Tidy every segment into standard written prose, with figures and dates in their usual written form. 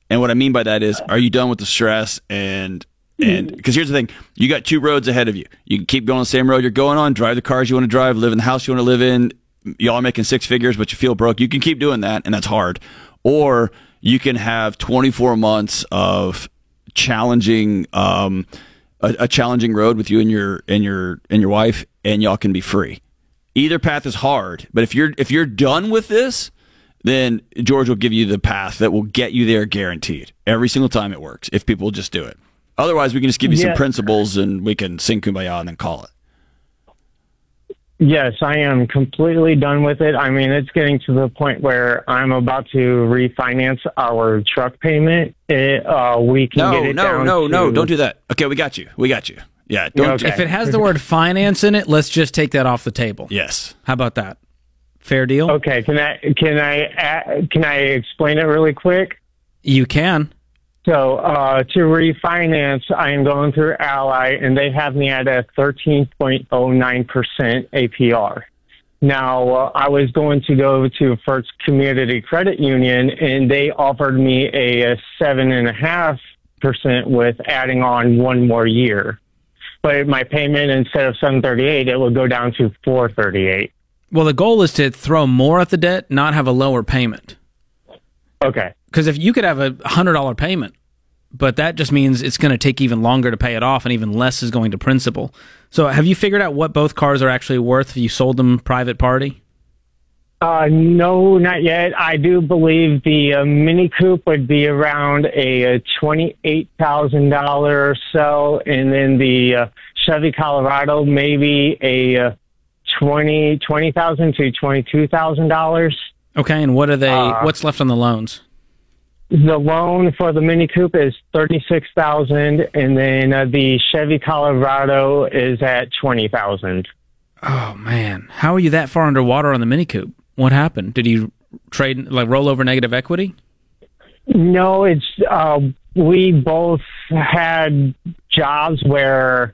And what I mean by that is, are you done with the stress? And because here's the thing, you got 2 roads ahead of you. You can keep going the same road you're going on, drive the cars you want to drive, live in the house you want to live in. Y'all are making 6 figures, but you feel broke. You can keep doing that, and that's hard. Or you can have 24 months of challenging, a challenging road with you and your wife, and y'all can be free. Either path is hard, but if you're done with this, then George will give you the path that will get you there guaranteed. Every single time it works, if people will just do it. Otherwise, we can just give you some principles and we can sing Kumbaya and then call it. Yes, I am completely done with it. I mean, it's getting to the point where I'm about to refinance our truck payment. We can get it down No, don't do that. Okay, we got you. Yeah, don't. If it has the word finance in it, let's just take that off the table. Yes. How about that? Fair deal? Okay, can I explain it really quick? You can. So to refinance, I am going through Ally, and they have me at a 13.09% APR. Now, I was going to go to First Community Credit Union, and they offered me a 7.5% with adding on 1 more year. But my payment, instead of $738, it will go down to $438. Well, the goal is to throw more at the debt, not have a lower payment. Okay. Because if you could have a $100 payment, but that just means it's going to take even longer to pay it off, and even less is going to principal. So have you figured out what both cars are actually worth if you sold them private party? No, not yet. I do believe the Mini Coupe would be around a $28,000 or so, and then the Chevy Colorado maybe a $20,000 to $22,000. Okay, and what are they? What's left on the loans? The loan for the Mini Coupe is $36,000, and then the Chevy Colorado is at $20,000. Oh man, how are you that far underwater on the Mini Coupe? What happened? Did you roll over negative equity? No, it's we both had jobs where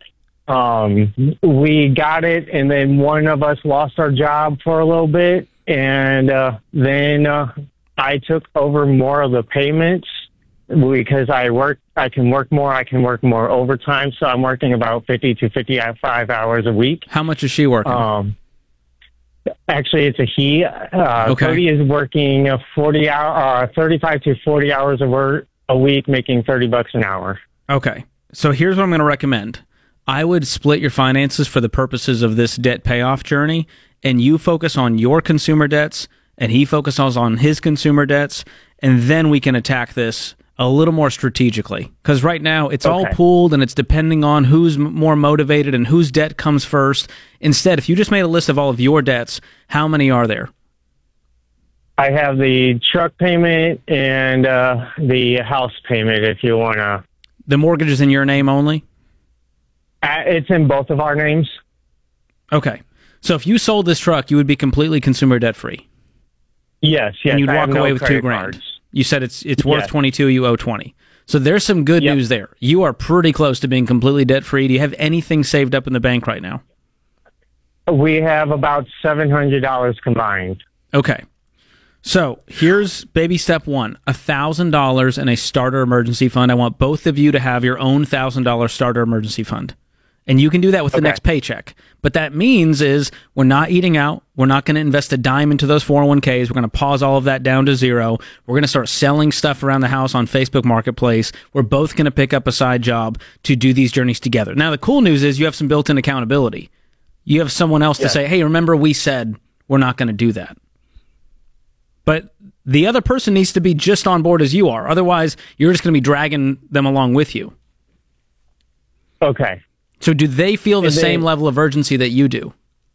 we got it, and then one of us lost our job for a little bit, and then I took over more of the payments because I can work more overtime, so I'm working about 50 to 55 hours a week. How much is she working? Actually, it's a he. Okay. Cody is working 35 to 40 hours a week, making $30 an hour. Okay. So here's what I'm going to recommend. I would split your finances for the purposes of this debt payoff journey, and you focus on your consumer debts, and he focuses on his consumer debts, and then we can attack this a little more strategically. Because right now, it's all pooled, and it's depending on who's more motivated and whose debt comes first. Instead, if you just made a list of all of your debts, how many are there? I have the truck payment and the house payment, if you want to. The mortgage is in your name only? It's in both of our names. Okay. So if you sold this truck, you would be completely consumer debt-free? Yes. And you'd walk away with $2,000. Cards. You said it's worth 22, you owe 20. So there's some good news there. You are pretty close to being completely debt-free. Do you have anything saved up in the bank right now? We have about $700 combined. Okay. So here's baby step 1, $1,000 in a starter emergency fund. I want both of you to have your own $1,000 starter emergency fund. And you can do that with the next paycheck. But that means is we're not eating out. We're not going to invest a dime into those 401ks. We're going to pause all of that down to zero. We're going to start selling stuff around the house on Facebook Marketplace. We're both going to pick up a side job to do these journeys together. Now, the cool news is you have some built-in accountability. You have someone else to say, hey, remember we said we're not going to do that. But the other person needs to be just on board as you are. Otherwise, you're just going to be dragging them along with you. Okay. So do they feel the same level of urgency that you do?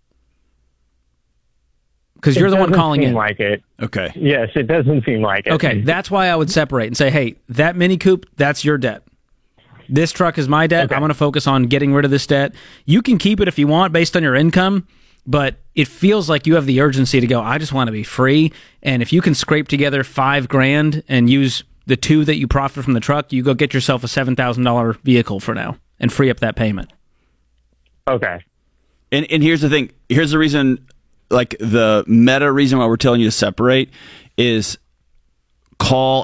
Because you're the one calling in. It doesn't seem like it. Okay. Yes, it doesn't seem like it. Okay, that's why I would separate and say, hey, that Mini Coupe, that's your debt. This truck is my debt. I'm going to focus on getting rid of this debt. You can keep it if you want based on your income, but it feels like you have the urgency to go, I just want to be free. And if you can scrape together $5,000 and use the $2,000 that you profit from the truck, you go get yourself a $7,000 vehicle for now and free up that payment. Okay. And here's the thing. Here's the reason, like the meta reason why we're telling you to separate is call